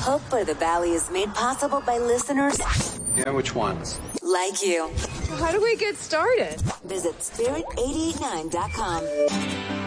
Hope by the Valley is made possible by listeners Yeah, which ones? like you. How do we get started? Visit spirit889.com.